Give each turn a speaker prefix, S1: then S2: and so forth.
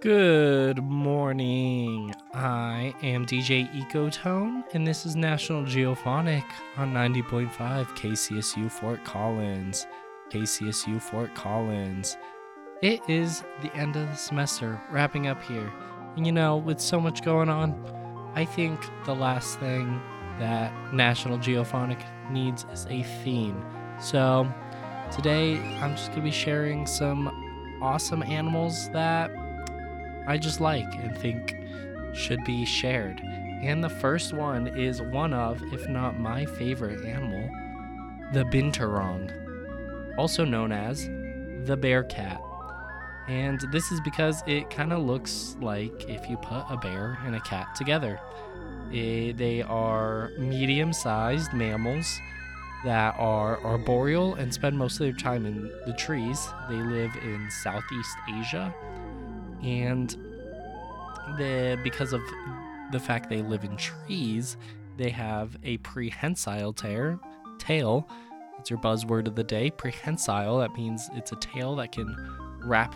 S1: Good morning. I am DJ Ecotone, and this is National Geophonic on 90.5 KCSU Fort Collins. KCSU Fort Collins. It is the end of the semester, wrapping up here. And with so much going on, I think the last thing that National Geophonic needs is a theme. So today, I'm just going to be sharing some awesome animals that I just like and think should be shared. And the first one is one of, if not my favorite animal, the binturong, also known as the bear cat. And this is because it kind of looks like if you put a bear and a cat together. They are medium-sized mammals that are arboreal and spend most of their time in the trees. They live in Southeast Asia. And because of the fact they live in trees, they have a prehensile tail. That's your buzzword of the day. Prehensile, that means it's a tail that can wrap